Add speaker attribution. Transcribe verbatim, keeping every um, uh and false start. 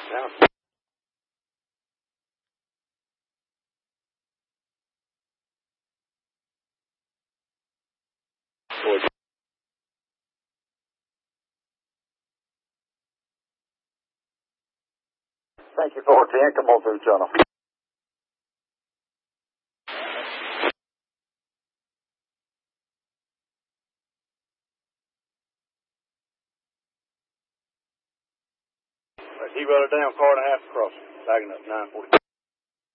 Speaker 1: Now.
Speaker 2: Thank you, four ten. Come on through the tunnel.
Speaker 1: He wrote it down, car and a half across. Backing up, nine forty.